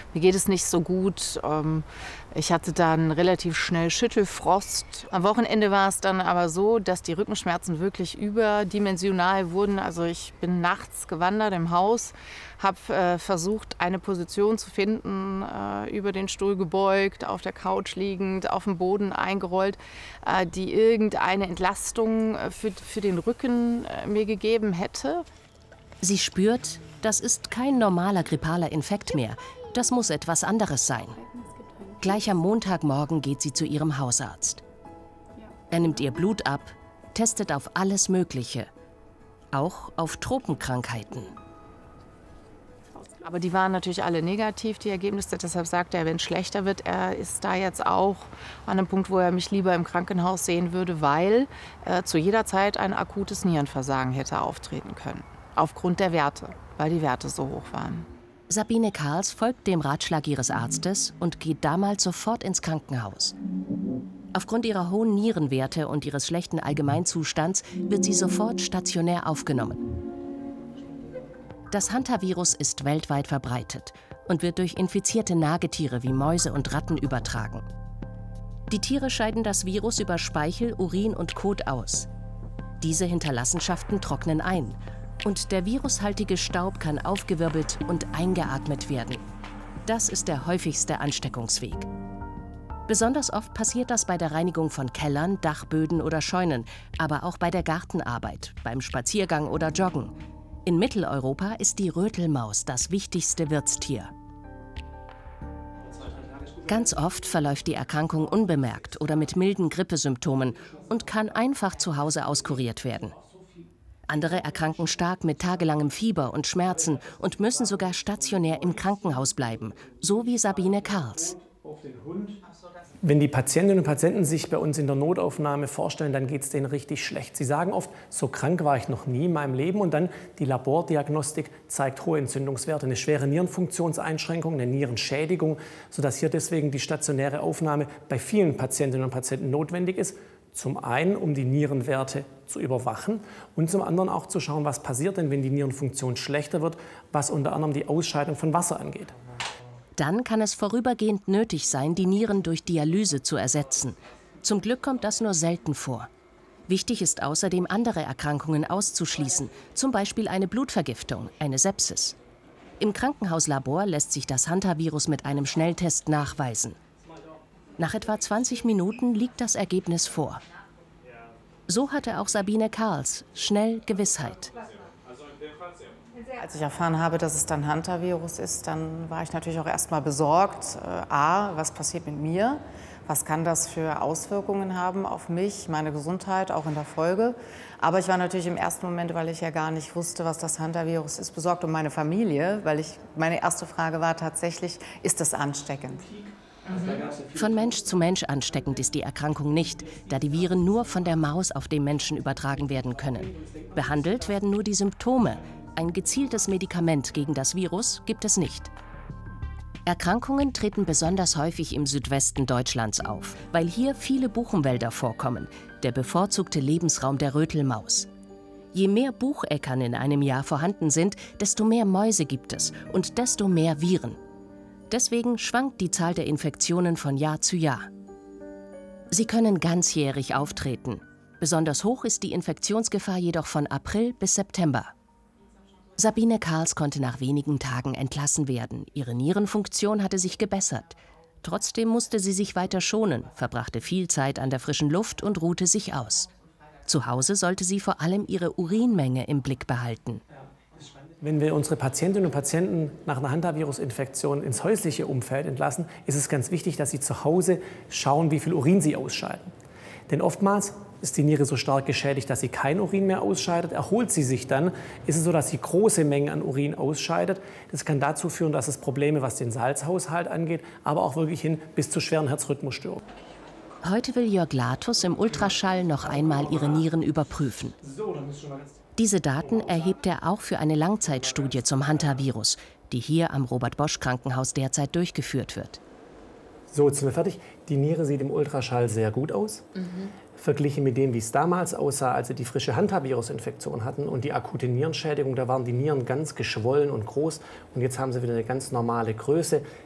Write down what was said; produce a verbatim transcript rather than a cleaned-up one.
mir geht es nicht so gut. Ähm, ich hatte dann relativ schnell Schüttelfrost. Am Wochenende war es dann aber so, dass die Rückenschmerzen wirklich überdimensional wurden. Also ich bin nachts gewandert im Haus, habe äh, versucht, eine Position zu finden, äh, über den Stuhl gebeugt, auf der Couch liegend, auf dem Boden eingerollt, äh, die irgendeine Entlastung äh, für, für den Rücken äh, mir gegeben hätte. Sie spürt, das ist kein normaler grippaler Infekt mehr. Das muss etwas anderes sein. Gleich am Montagmorgen geht sie zu ihrem Hausarzt. Er nimmt ihr Blut ab, testet auf alles Mögliche, auch auf Tropenkrankheiten. Aber die waren natürlich alle negativ, die Ergebnisse. Deshalb sagt er, wenn es schlechter wird, er ist da jetzt auch an einem Punkt, wo er mich lieber im Krankenhaus sehen würde, weil äh, zu jeder Zeit ein akutes Nierenversagen hätte auftreten können. Aufgrund der Werte, weil die Werte so hoch waren. Sabine Karls folgt dem Ratschlag ihres Arztes und geht damals sofort ins Krankenhaus. Aufgrund ihrer hohen Nierenwerte und ihres schlechten Allgemeinzustands wird sie sofort stationär aufgenommen. Das Hantavirus ist weltweit verbreitet und wird durch infizierte Nagetiere wie Mäuse und Ratten übertragen. Die Tiere scheiden das Virus über Speichel, Urin und Kot aus. Diese Hinterlassenschaften trocknen ein und der virushaltige Staub kann aufgewirbelt und eingeatmet werden. Das ist der häufigste Ansteckungsweg. Besonders oft passiert das bei der Reinigung von Kellern, Dachböden oder Scheunen, aber auch bei der Gartenarbeit, beim Spaziergang oder Joggen. In Mitteleuropa ist die Rötelmaus das wichtigste Wirtstier. Ganz oft verläuft die Erkrankung unbemerkt oder mit milden Grippesymptomen und kann einfach zu Hause auskuriert werden. Andere erkranken stark mit tagelangem Fieber und Schmerzen und müssen sogar stationär im Krankenhaus bleiben, so wie Sabine Karls. Wenn die Patientinnen und Patienten sich bei uns in der Notaufnahme vorstellen, dann geht es denen richtig schlecht. Sie sagen oft, so krank war ich noch nie in meinem Leben. Und dann die Labordiagnostik zeigt hohe Entzündungswerte, eine schwere Nierenfunktionseinschränkung, eine Nierenschädigung, sodass hier deswegen die stationäre Aufnahme bei vielen Patientinnen und Patienten notwendig ist. Zum einen, um die Nierenwerte zu überwachen und zum anderen auch zu schauen, was passiert denn, wenn die Nierenfunktion schlechter wird, was unter anderem die Ausscheidung von Wasser angeht. Dann kann es vorübergehend nötig sein, die Nieren durch Dialyse zu ersetzen. Zum Glück kommt das nur selten vor. Wichtig ist außerdem, andere Erkrankungen auszuschließen, zum Beispiel eine Blutvergiftung, eine Sepsis. Im Krankenhauslabor lässt sich das Hantavirus mit einem Schnelltest nachweisen. Nach etwa zwanzig Minuten liegt das Ergebnis vor. So hatte auch Sabine Karls schnell Gewissheit. Als ich erfahren habe, dass es dann Hantavirus ist, dann war ich natürlich auch erst mal besorgt. Äh, A, was passiert mit mir? Was kann das für Auswirkungen haben auf mich, meine Gesundheit, auch in der Folge? Aber ich war natürlich im ersten Moment, weil ich ja gar nicht wusste, was das Hantavirus ist, besorgt um meine Familie, weil ich, meine erste Frage war tatsächlich, ist das ansteckend? Von Mensch zu Mensch ansteckend ist die Erkrankung nicht, da die Viren nur von der Maus auf den Menschen übertragen werden können. Behandelt werden nur die Symptome. Ein gezieltes Medikament gegen das Virus gibt es nicht. Erkrankungen treten besonders häufig im Südwesten Deutschlands auf, weil hier viele Buchenwälder vorkommen, der bevorzugte Lebensraum der Rötelmaus. Je mehr Bucheckern in einem Jahr vorhanden sind, desto mehr Mäuse gibt es und desto mehr Viren. Deswegen schwankt die Zahl der Infektionen von Jahr zu Jahr. Sie können ganzjährig auftreten. Besonders hoch ist die Infektionsgefahr jedoch von April bis September. Sabine Karls konnte nach wenigen Tagen entlassen werden. Ihre Nierenfunktion hatte sich gebessert. Trotzdem musste sie sich weiter schonen, verbrachte viel Zeit an der frischen Luft und ruhte sich aus. Zu Hause sollte sie vor allem ihre Urinmenge im Blick behalten. Wenn wir unsere Patientinnen und Patienten nach einer Hantavirus-Infektion ins häusliche Umfeld entlassen, ist es ganz wichtig, dass sie zu Hause schauen, wie viel Urin sie ausscheiden. Denn oftmals ist die Niere so stark geschädigt, dass sie kein Urin mehr ausscheidet. Erholt sie sich dann, ist es so, dass sie große Mengen an Urin ausscheidet. Das kann dazu führen, dass es Probleme, was den Salzhaushalt angeht, aber auch wirklich hin bis zu schweren Herzrhythmusstörungen. Heute will Jörg Latus im Ultraschall noch einmal ihre Nieren überprüfen. Diese Daten erhebt er auch für eine Langzeitstudie zum Hantavirus, die hier am Robert-Bosch-Krankenhaus derzeit durchgeführt wird. So, jetzt sind wir fertig. Die Niere sieht im Ultraschall sehr gut aus. Mhm. Verglichen mit dem, wie es damals aussah, als sie die frische Hantavirus-Infektion hatten und die akute Nierenschädigung, da waren die Nieren ganz geschwollen und groß. Und jetzt haben sie wieder eine ganz normale Größe.